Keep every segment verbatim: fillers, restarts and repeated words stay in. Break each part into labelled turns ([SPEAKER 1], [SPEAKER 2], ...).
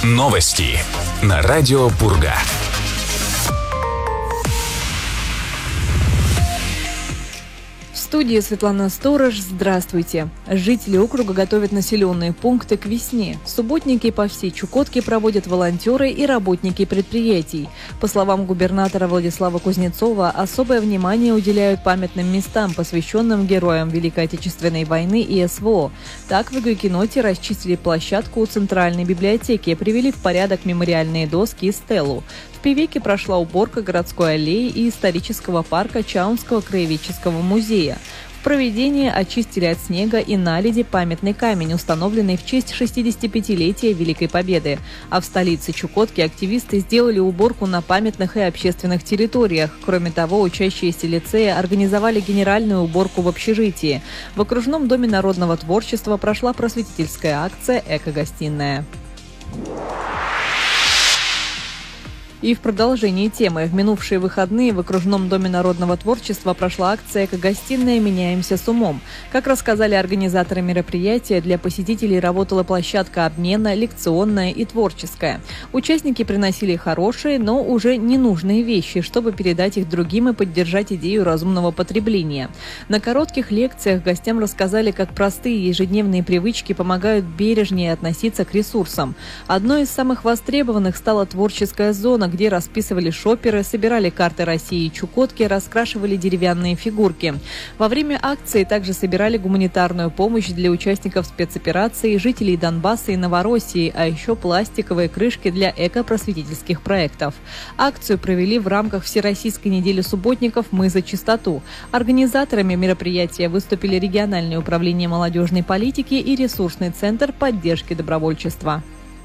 [SPEAKER 1] Новости на радио Пурга.
[SPEAKER 2] В студии Светлана Сторож. Здравствуйте. Жители округа готовят населенные пункты к весне. Субботники по всей Чукотке проводят волонтеры и работники предприятий. По словам губернатора Владислава Кузнецова, особое внимание уделяют памятным местам, посвященным героям Великой Отечественной войны и СВО. Так, в Игойкиноте расчистили площадку у Центральной библиотеки, привели в порядок мемориальные доски и стелу. В Певеке прошла уборка городской аллеи и исторического парка Чаунского краеведческого музея. В проведении очистили от снега и наледи памятный камень, установленный в честь шестидесятипятилетия Великой Победы. А в столице Чукотки активисты сделали уборку на памятных и общественных территориях. Кроме того, учащиеся лицея организовали генеральную уборку в общежитии. В окружном доме народного творчества прошла просветительская акция «Эко-гостиная». И в продолжении темы. В минувшие выходные в окружном доме народного творчества прошла акция «Эко-гостиная. Меняемся с умом». Как рассказали организаторы мероприятия, для посетителей работала площадка обмена, лекционная и творческая. Участники приносили хорошие, но уже ненужные вещи, чтобы передать их другим и поддержать идею разумного потребления. На коротких лекциях гостям рассказали, как простые ежедневные привычки помогают бережнее относиться к ресурсам. Одной из самых востребованных стала творческая зона, где расписывали шоперы, собирали карты России и Чукотки, раскрашивали деревянные фигурки. Во время акции также собирали гуманитарную помощь для участников спецоперации, жителей Донбасса и Новороссии, а еще пластиковые крышки для эко-просветительских проектов. Акцию провели в рамках Всероссийской недели субботников «Мы за чистоту». Организаторами мероприятия выступили региональное управление молодежной политики и ресурсный центр поддержки добровольчества.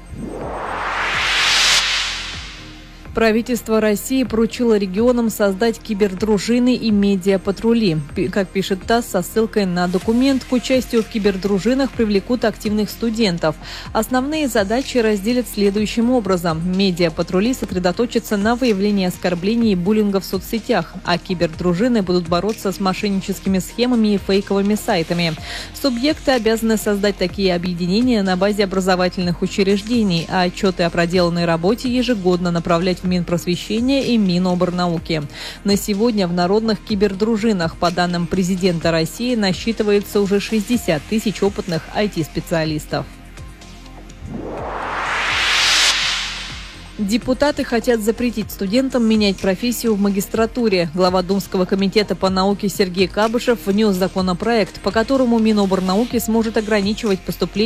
[SPEAKER 2] Правительство России поручило регионам создать кибердружины и медиапатрули. Как пишет ТАСС со ссылкой на документ, к участию в кибердружинах привлекут активных студентов. Основные задачи разделят следующим образом. Медиапатрули сосредоточатся на выявлении оскорблений и буллинга в соцсетях, а кибердружины будут бороться с мошенническими схемами и фейковыми сайтами. Субъекты обязаны создать такие объединения на базе образовательных учреждений, а отчеты о проделанной работе ежегодно направлять в Минпросвещения и Миноборнауки. На сегодня в народных кибердружинах, по данным президента России, насчитывается уже шестьдесят тысяч опытных ай ти-специалистов. Депутаты хотят запретить студентам менять профессию в магистратуре. Глава Думского комитета по науке Сергей Кабышев внес законопроект, по которому Миноборнауки сможет ограничивать поступление